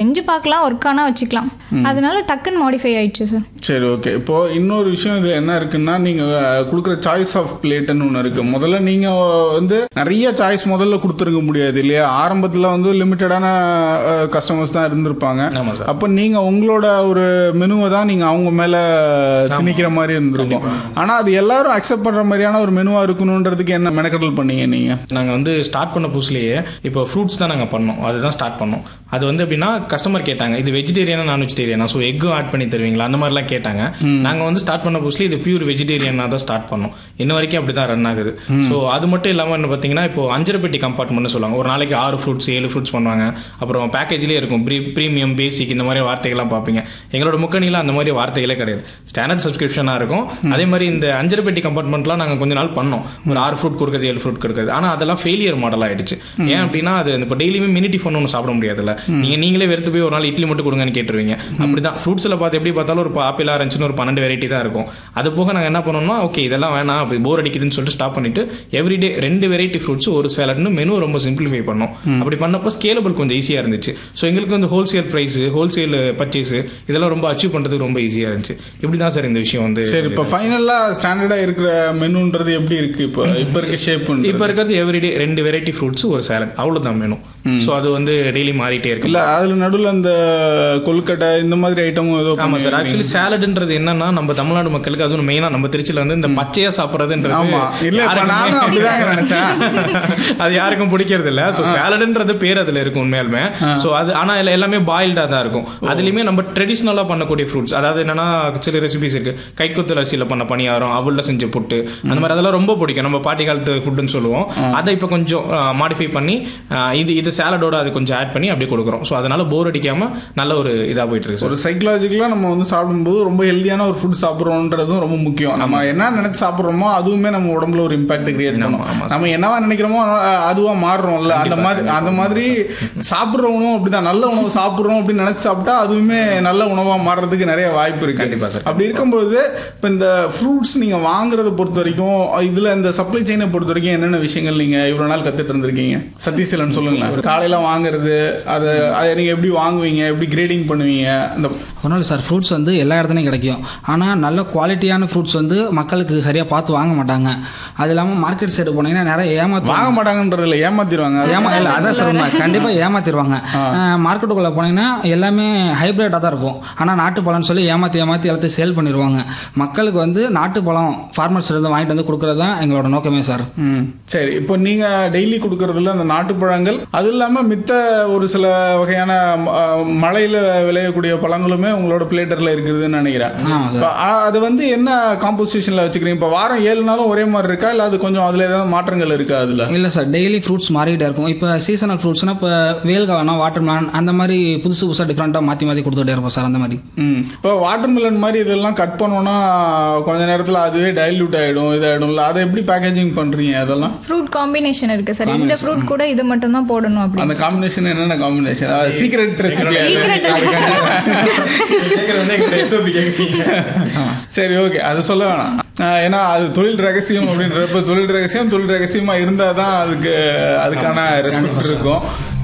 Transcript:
செஞ்சு பார்க்கலாம், ஒர்க் ஆனால் வச்சுக்கலாம். அதனால டக்குன்னு மாடிஃபை ஆயிடுச்சு சார். சரி, ஓகே. இப்போ இன்னொரு விஷயம் இதில் என்ன இருக்குன்னா, நீங்கள் கொடுக்குற சாய்ஸ் ஆஃப் பிளேட்டுன்னு ஒன்று இருக்குது. முதல்ல நீங்கள் வந்து நிறைய சாய்ஸ் முதல்ல கொடுத்துருக்க முடியாது இல்லையா? ஆரம்பத்தில் வந்து லிமிட்டடான கஸ்டமர்ஸ் தான் இருந்திருப்பாங்க. அப்போ நீங்கள் உங்களோட ஒரு மெனுவை தான் நீங்கள் அவங்க மேலே திணிக்கிற மாதிரி இருந்திருக்கும். ஆனால் அது எல்லாரும் அக்செப்ட் பண்ணுற மாதிரியான ஒரு மெனுவாக இருக்கணுன்றதுக்கு என்ன மெனக்கடல் பண்ணீங்க நீங்கள்? நாங்கள் வந்து ஸ்டார்ட் பண்ண புதுசுலேயே இப்போ ஃப்ரூட்ஸ் தான் நாங்கள் பண்ணோம். அதுதான் ஸ்டார்ட் பண்ணோம். அது வந்து எப்படின்னா கஸ்டமர் கேட்டாங்க, இது வெஜிடேரியனா நான் வெஜிடேரியனா, ஸோ எக்கும் ஆட் பண்ணி தருவீங்களா, அந்த மாதிரிலாம் கேட்டாங்க. நாங்கள் வந்து ஸ்டார்ட் பண்ண புதுசுல இது பியூர் வெஜிடேரியனாக தான் ஸ்டார்ட் பண்ணோம். இன்ன வரைக்கும் அப்படி தான் ரன் ஆகுது. ஸோ அது மட்டும் இல்லாமல் என்ன பார்த்தீங்கன்னா, இப்போ 5 பெட்டி கம்பார்ட்மெண்ட்னு சொல்லுவாங்க. ஒரு நாளைக்கு 6 ஃப்ரூட்ஸ் 7 ஃப்ரூட்ஸ் பண்ணுவாங்க. அப்புறம் பேக்கேஜ்லேயே இருக்கும் ப்ரீமியம், பேசிக், இந்த மாதிரி வார்த்தைகள்லாம் பார்ப்பீங்க. எங்களோட முக்கணியில் அந்த மாதிரி வார்த்தைகளே கிடையாது. ஸ்டாண்டர்ட் சப்ஸ்கிரிப்ஷனாக இருக்கும். அதே மாதிரி இந்த 5 பெட்டி கம்பார்ட்மெண்ட்லாம் நாங்கள் கொஞ்ச நாள் பண்ணோம். ஒரு 6 ஃப்ரூட் கொடுக்குறது, 7 ஃப்ரூட் கொடுக்குறது. ஆனால் அதெல்லாம் ஃபெயிலியர் மாடல் ஆயிடுச்சு. ஏன் அப்படின்னா, அது இப்போ டெய்லியுமே மினி டிஃபன் ஒன்று சாப்பிட முடியாதுல்ல. நீங்களே வெறுத்து போய் ஒரு நாள் இட்லி மட்டும் கொடுங்கன்னு கேட்டுருவீங்க. அப்படிதான் ஃப்ரூட்ஸில் பார்த்து எப்படி பார்த்தாலும் ஒரு ஆப்பிள் ஆரஞ்சுன்னு ஒரு 12 வெரைட்டி தான் இருக்கும். அது போக நாங்கள் என்ன பண்ணோம்னா, ஓகே இதெல்லாம் வேணாம், அப்படி போர் அடிக்குதுன்னு சொல்லிட்டு ஸ்டாப் பண்ணிட்டு எவ்ரிடே 2 வெரைட்டி ஃப்ரூட்ஸ் ஒரு சேலட்னு மெனு ரொம்ப சிம்பிளிஃபை பண்ணோம். அப்படி பண்ணப்போ ஸ்கேலபிள் கொஞ்சம் ஈஸியாக இருந்துச்சு. ஸோ எங்களுக்கு வந்து ஹோல்சேல் ப்ரைஸ், ஹோல்சேல் பர்ச்சேஸ் இதெல்லாம் ரொம்ப அச்சீவ் பண்ணுறதுக்கு ரொம்ப ஈஸியாக இருந்துச்சு. இப்படி தான் சார் இந்த விஷயம் வந்து. சரி, இப்போ ஃபைனலாக ஸ்டாண்டர்டாக இருக்கிற மெனுன்றது எப்படி இருக்கு? இப்போ இருக்க ஷேப் இப்போ இருக்கிறது எவ்ரிடே 2 வெரைட்டி ஃப்ரூட்ஸ் ஒரு சேலட், அவ்வளோதான் மெனு. ஸோ அது வந்து டெய்லி மாறிட்டே இருக்கு. இல்லை அதில் நடுவில் அந்த கொல்கட்டை இந்த மாதிரி ஐட்டமும் ஏதோ. ஆமாம் சார். ஆக்சுவலி சாலட்ன்றது என்னன்னா, நம்ம தமிழ்நாடு மக்களுக்கு அதுவும் மெயினாக நம்ம திருச்சியில் வந்து இந்த பச்சையாக சாப்பிட்றதுன்றது அது யாருக்கும் பிடிக்கிறது இல்லை. ஸோ சாலட்ன்றது பேர் அதில் இருக்கும் உண்மையாலுமே. ஸோ அது ஆனால் எல்லாமே பாயில்டாக தான் இருக்கும். அதுலேயுமே நம்ம ட்ரெடிஷ்னலாக பண்ணக்கூடிய ஃப்ரூட்ஸ், அதாவது என்னன்னா சில ரெசிபிஸ் இருக்கு. கைக்குத்தல் அரிசியில் பண்ண பணியாரம், அவளில் செஞ்ச புட்டு, அந்த மாதிரி அதெல்லாம் ரொம்ப பிடிக்கும். நம்ம பாட்டி காலத்து ஃபுட்டுன்னு சொல்லுவோம். அதை இப்போ கொஞ்சம் மாடிஃபை பண்ணி இது சாலடோட அது கொஞ்சம் ஆட் பண்ணி அப்படியே கொடுக்குறோம். ஸோ அதனால போர் அடிக்காம நல்ல ஒரு இதாக போயிட்டு இருக்கு. ஒரு சைக்கலாஜிக்கலாக நம்ம வந்து சாப்பிடும்போது ரொம்ப ஹெல்தியான ஒரு ஃபுட் சாப்பிட்றோன்றதும் ரொம்ப முக்கியம். நம்ம என்ன நினைச்சு சாப்பிட்றோமோ அதுவுமே நம்ம உடம்புல ஒரு இம்பாக்ட் கிரியேட் பண்ணும். நம்ம என்னவா நினைக்கிறோமோ அதுவா மாறுறோம்ல. அந்த மாதிரி சாப்பிட்ற உணவு அப்படிதான். நல்ல உணவு சாப்பிட்றோம் அப்படின்னு நினைச்சு சாப்பிட்டா அதுவுமே நல்ல உணவா மாறுறதுக்கு நிறைய வாய்ப்பு இருக்கு. அப்படி இருக்கும்போது இப்போ இந்த ஃப்ரூட்ஸ் நீங்க வாங்குறத பொறுத்த வரைக்கும், இதுல இந்த சப்ளை செயினை பொறுத்த வரைக்கும் என்னென்ன விஷயங்கள் நீங்க இவ்வளவு நாள் கத்துட்டு இருந்திருக்கீங்க? சதீஷ்லன்னு சொல்லுங்களேன். காலையில வாங்குறது, அதை நீங்க எப்படி வாங்குவீங்க, எப்படி கிரேடிங் பண்ணுவீங்க? அந்த ஒன்றும் இல்லை சார், ஃப்ரூட்ஸ் வந்து எல்லா இடத்துலையும் கிடைக்கும். ஆனால் நல்ல குவாலிட்டியான ஃப்ரூட்ஸ் வந்து மக்களுக்கு சரியாக பார்த்து வாங்க மாட்டாங்க. அது இல்லாமல் மார்க்கெட் சைடு போனீங்கன்னா நிறைய வாங்க மாட்டாங்கன்றதுல ஏமாத்திடுவாங்க. இல்லை அதான் சார் உண்மை, கண்டிப்பாக ஏமாத்திடுவாங்க. மார்க்கெட்டுக்குள்ளே போனீங்கன்னா எல்லாமே ஹைப்ரிட்டாக தான் இருக்கும். ஆனால் நாட்டு பழம்னு சொல்லி ஏமாற்றி எல்லாத்தையும் சேல் பண்ணிடுவாங்க. மக்களுக்கு வந்து நாட்டு பழம் ஃபார்மர்ஸ் இருந்து வாங்கிட்டு வந்து கொடுக்குறது தான் எங்களோட நோக்கமே சார். சரி, இப்போ நீங்கள் டெய்லி கொடுக்குறதுல அந்த நாட்டு பழங்கள், அது இல்லாமல் மித்த ஒரு சில வகையான மழையில் விளையக்கூடிய பழங்களுமே உங்களோட பிளேட்டரில் இருக்குதுன்னு நினைக்கிறேன். அது வந்து என்ன காம்போசிஷனில் வச்சுக்கிறீங்க? இப்போ வாரம் 7 நாளும் ஒரே மாதிரி இருக்கா, இல்லை அது கொஞ்சம் அதில் ஏதாவது மாற்றங்கள் இருக்கா? அதில் இல்லை சார், டெய்லி ஃப்ரூட்ஸ் மாறிக்கிட்டே இருக்கும். இப்போ சீசனல் ஃப்ரூட்ஸ்னால் இப்போ வேல்கானா, வாட்டர் மெலன், அந்த மாதிரி புதுசாக டிஃப்ரெண்ட்டாக மாற்றி கொடுத்துட்டே இருப்போம் சார். அந்த மாதிரி இப்போ வாட்டர் மெலன் மாதிரி இதெல்லாம் கட் பண்ணோன்னா கொஞ்ச நேரத்தில் அதுவே டைல்யூட் ஆகிடும், இதாகிடும்ல. அதை எப்படி பேக்கேஜிங் பண்ணுறீங்க? அதெல்லாம் ஃப்ரூட் காம்பினேஷன் இருக்குது சார். இந்த ஃப்ரூட் கூட இது மட்டும் தான் போடணும். அப்படி அந்த காம்பினேஷன் என்னென்ன காம்பினேஷன்? Secret recipe. சரி, ஓகே, அது சொல்ல வேணாம். ஏன்னா அது தொழில் ரகசியம் அப்படின்றப்ப தொழில் ரகசியமா இருந்தால் தான் அதுக்கான ரெஸ்பெக்ட் இருக்கும்.